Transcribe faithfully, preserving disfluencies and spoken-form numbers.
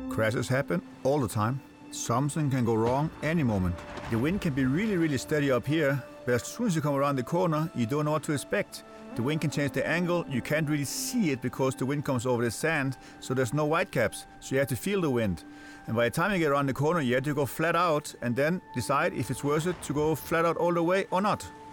Crashes happen all the time. Something can go wrong any moment. The wind can be really, really steady up here, but as soon as you come around the corner, you don't know what to expect. The wind can change the angle, you can't really see it because the wind comes over the sand, so there's no white caps, so you have to feel the wind. And by the time you get around the corner, you have to go flat out and then decide if it's worth it to go flat out all the way or not.